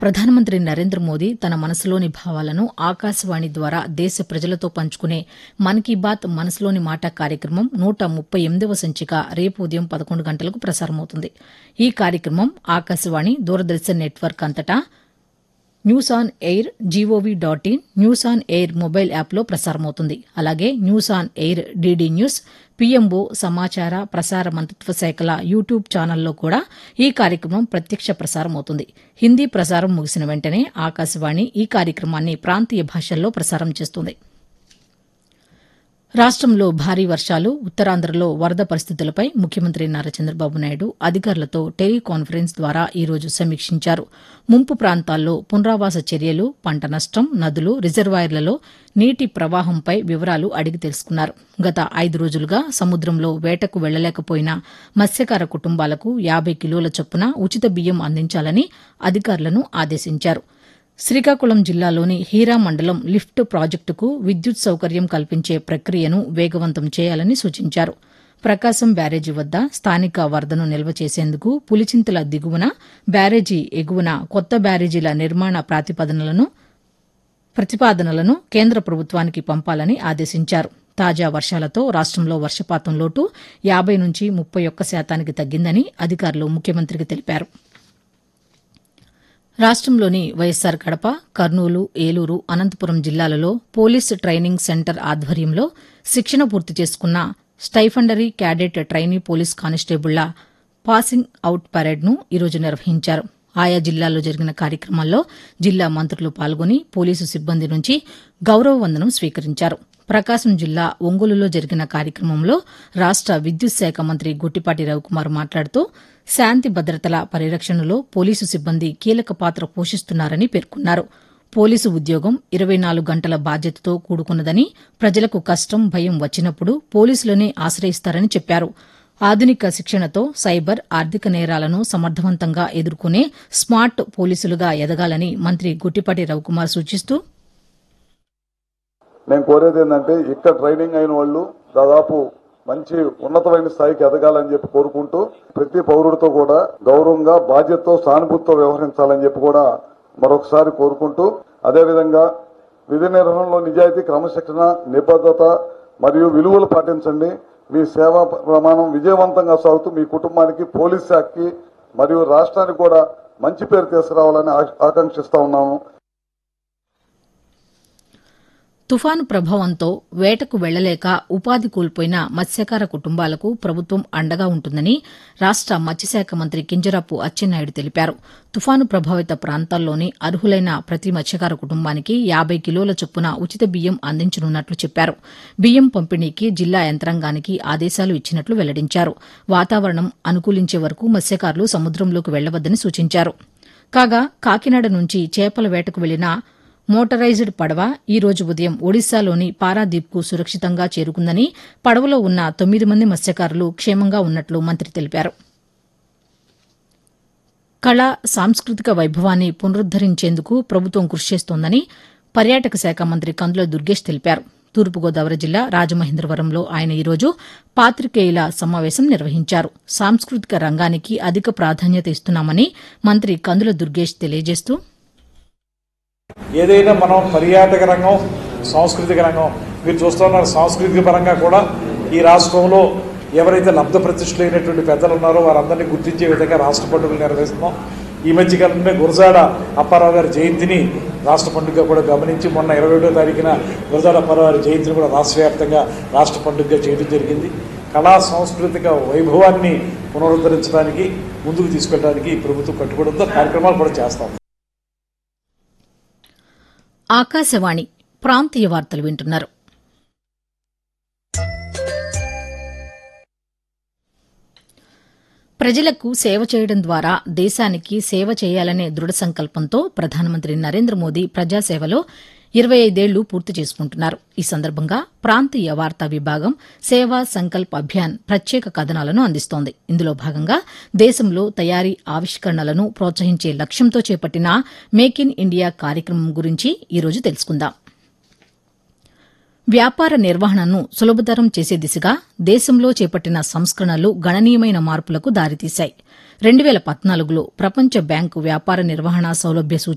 ప్రధానమంత్రి నరేంద్ర మోదీ తన మనసులోని భావాలను ఆకాశవాణి ద్వారా దేశ ప్రజలతో పంచుకునే మన్ కీ బాత్ మనసులోని మాట కార్యక్రమం 138వ సంచిక రేపు ఉదయం 11 గంటలకు ప్రసారమవుతుంది. ఈ కార్యక్రమం ఆకాశవాణి, దూరదర్శన్ నెట్వర్క్ అంతటా news on air, gov.in, news on air mobile యాప్లో ప్రసారమవుతుంది. అలాగే news on air, DD news, PMO, సమాచార ప్రసార మంత్రిత్వ శాఖల యూట్యూబ్ ఛానల్లో కూడా ఈ కార్యక్రమం ప్రత్యక్ష ప్రసారమవుతుంది. హిందీ ప్రసారం ముగిసిన వెంటనే ఆకాశవాణి ఈ కార్యక్రమాన్ని ప్రాంతీయ భాషల్లో ప్రసారం చేస్తుంది. రాష్టంలో భారీ వర్షాలు, ఉత్తరాంధ్రలో వరద పరిస్థితులపై ముఖ్యమంత్రి నారా చంద్రబాబు నాయుడు అధికారులతో టెలికాన్ఫరెన్స్ ద్వారా ఈ రోజు సమీక్షించారు. ముంపు ప్రాంతాల్లో పునరావాస చర్యలు, పంట నష్టం, నదులు, రిజర్వాయర్లలో నీటి ప్రవాహంపై వివరాలు అడిగి తెలుసుకున్నారు. గత 5 రోజులుగా సముద్రంలో వేటకు వెళ్లలేకపోయిన మత్స్యకార కుటుంబాలకు 50 కిలోల చొప్పున ఉచిత బియ్యం అందించాలని అధికారులను ఆదేశించారు. శ్రీకాకుళం జిల్లాలోని హీరా మండలం లిఫ్ట్ ప్రాజెక్టుకు విద్యుత్ సౌకర్యం కల్పించే ప్రక్రియను వేగవంతం చేయాలని సూచించారు. ప్రకాశం బ్యారేజీ వద్ద స్థానిక వరదను నిల్వ చేసేందుకు పులిచింతల దిగువన, బ్యారేజీ ఎగువన కొత్త బ్యారేజీల నిర్మాణ ప్రతిపాదనలను కేంద్ర ప్రభుత్వానికి పంపాలని ఆదేశించారు. తాజా వర్షాలతో రాష్టంలో వర్షపాతం లోటు 50 నుంచి 31% తగ్గిందని అధికారులు ముఖ్యమంత్రికి తెలిపారు. రాష్టంలోని వైఎస్సార్ కడప, కర్నూలు, ఏలూరు, అనంతపురం జిల్లాలలో పోలీస్ ట్రైనింగ్ సెంటర్ ఆధ్వర్యంలో శిక్షణ పూర్తి చేసుకున్న stipendiary cadet trainee police కానిస్టేబుళ్ల passing out పరేడ్ను ఈరోజు నిర్వహించారు. ఆయా జిల్లాల్లో జరిగిన కార్యక్రమాల్లో జిల్లా మంత్రులు పాల్గొని పోలీసు సిబ్బంది నుంచి గౌరవ వందనం స్వీకరించారు. ప్రకాశం జిల్లా ఒంగోలులో జరిగిన కార్యక్రమంలో రాష్ట విద్యుత్ శాఖ మంత్రి గొట్టిపాటి రవికుమార్ మాట్లాడుతూ శాంతి భద్రతల పరిరక్షణలో పోలీసు సిబ్బంది కీలక పాత్ర పోషిస్తున్నారని పేర్కొన్నారు. పోలీసు ఉద్యోగం 24 గంటల బాధ్యతతో కూడుకున్నదని, ప్రజలకు కష్టం, భయం వచ్చినప్పుడు పోలీసులనే ఆశ్రయిస్తారని చెప్పారు. ఆధునిక శిక్షణతో సైబర్, ఆర్థిక నేరాలను సమర్థవంతంగా ఎదుర్కొనే స్మార్ట్ పోలీసులుగా ఎదగాలని మంత్రి గొట్టిపాటి రవికుమార్ సూచిస్తూ, నేను కోరేది ఏంటంటే ఇక్కడ ట్రైనింగ్ అయిన వాళ్ళు దాదాపు మంచి ఉన్నతమైన స్థాయికి ఎదగాలని చెప్పి కోరుకుంటూ ప్రతి పౌరుడితో కూడా గౌరవంగా, బాధ్యతతో, సానుభూతితో వ్యవహరించాలని చెప్పి కూడా మరొకసారి కోరుకుంటూ, అదేవిధంగా విధి నిర్వహణలో నిజాయితీ, క్రమశిక్షణ, నిబద్ధత మరియు విలువలు పాటించండి. మీ సేవా ప్రమాణం విజయవంతంగా సాగుతూ మీ కుటుంబానికి, పోలీస్ శాఖకి మరియు రాష్ట్రానికి కూడా మంచి పేరు తీసుకురావాలని ఆకాంక్షిస్తా ఉన్నాము. తుఫాను ప్రభావంతో వేటకు వెళ్లలేక ఉపాధి కోల్పోయిన మత్స్యకార కుటుంబాలకు ప్రభుత్వం అండగా ఉంటుందని రాష్ట మత్స్యశాఖ మంత్రి కింజరాపు అచ్చెన్నాయుడు తెలిపారు. తుఫాను ప్రభావిత ప్రాంతాల్లోని అర్హులైన ప్రతి మత్స్యకార కుటుంబానికి 50 కిలోల చొప్పున ఉచిత బియ్యం అందించనున్నట్లు చెప్పారు. బియ్యం పంపిణీకి జిల్లా యంత్రాంగానికి ఆదేశాలు ఇచ్చినట్లు వెల్లడించారు. వాతావరణం అనుకూలించే వరకు మత్స్యకారులు సముద్రంలోకి వెళ్లవద్దని సూచించారు. కాగా కాకినాడ నుంచి చేపల వేటకు వెళ్లిన మోటరైజ్డ్ పడవ ఈ రోజు ఉదయం ఒడిశాలోని పారాదీప్కు సురక్షితంగా చేరుకుందని, పడవలో ఉన్న 9 మంది మత్స్యకారులు క్షేమంగా ఉన్నట్లు మంత్రి తెలిపారు. కళ, సాంస్కృతిక వైభవాన్ని పునరుద్దరించేందుకు ప్రభుత్వం కృషి చేస్తోందని పర్యాటక శాఖ మంత్రి కందుల దుర్గేష్ తెలిపారు. తూర్పుగోదావరి జిల్లా రాజమహేంద్రవరంలో ఆయన ఈరోజు పాతికేయుల సమావేశం నిర్వహించారు. సాంస్కృతిక రంగానికి అధిక ప్రాధాన్యత ఇస్తున్నామని మంత్రి కందుల దుర్గేష్ తెలియజేస్తూ, ఏదైనా మనం పర్యాటక రంగం, సాంస్కృతిక రంగం మీరు చూస్తున్నారు. సాంస్కృతిక పరంగా కూడా ఈ రాష్ట్రంలో ఎవరైతే లబ్ధ ప్రతిష్ఠులైనటువంటి పెద్దలు ఉన్నారో వారందరినీ గుర్తించే విధంగా రాష్ట్ర పండుగలు నిర్వహిస్తున్నాం. ఈ మధ్యకాలంలో గురజాడ అప్పారావు గారి జయంతిని రాష్ట్ర పండుగగా కూడా గమనించి మొన్న 27వ తారీఖున గురజాడ అప్పారావు గారి జయంతిని కూడా రాష్ట్ర వ్యాప్తంగా రాష్ట్ర పండుగగా చేయడం జరిగింది. కళా సాంస్కృతిక వైభవాన్ని పునరుద్ధరించడానికి, ముందుకు తీసుకెళ్ళడానికి ప్రభుత్వం కట్టుబడితో కార్యక్రమాలు కూడా చేస్తాం. ఆకాశవాణి ప్రాంతీయ వార్తలు వింటున్నారు. ప్రజలకు సేవ చేయడం ద్వారా దేశానికి సేవ చేయాలనే దృఢ సంకల్పంతో ప్రధానమంత్రి నరేంద్ర మోదీ ప్రజాసేవలో 25 ఏళ్లు పూర్తి చేసుకుంటున్నారు. ఈ సందర్భంగా ప్రాంతీయ వార్తా విభాగం సేవా సంకల్ప్ అభియాన్ ప్రత్యేక కథనాలను అందిస్తోంది. ఇందులో భాగంగా దేశంలో తయారీ ఆవిష్కరణలను ప్రోత్సహించే లక్ష్యంతో చేపట్టిన మేక్ ఇన్ ఇండియా కార్యక్రమం గురించి ఈరోజు తెలుసుకుందాం. వ్యాపార నిర్వహణను సులభతరం చేసే దిశగా దేశంలో చేపట్టిన సంస్కరణలు గణనీయమైన మార్పులకు దారితీశాయి. 2014లో ప్రపంచ బ్యాంకు వ్యాపార నిర్వహణ సౌలభ్య